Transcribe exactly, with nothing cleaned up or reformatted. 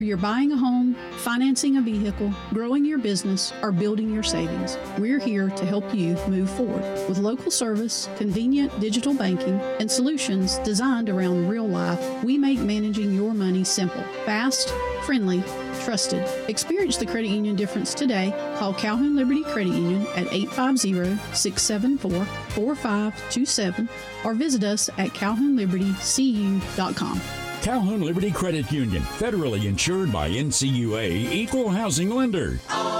You're buying a home, financing a vehicle, growing your business, or building your savings. We're here to help you move forward with local service, convenient digital banking, and solutions designed around real life. We make managing your money simple, fast, friendly, trusted. Experience the credit union difference today. Call Calhoun Liberty Credit Union at eight five zero, six seven four, four five two seven or visit us at calhoun liberty c u dot com. Calhoun Liberty Credit Union, federally insured by N C U A, Equal Housing Lender.